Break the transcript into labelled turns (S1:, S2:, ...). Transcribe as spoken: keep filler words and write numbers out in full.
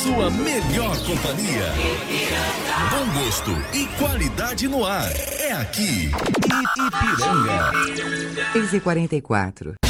S1: sua melhor companhia. Bom gosto e qualidade no ar. É aqui, Ipiranga.
S2: seis e quarenta e quatro.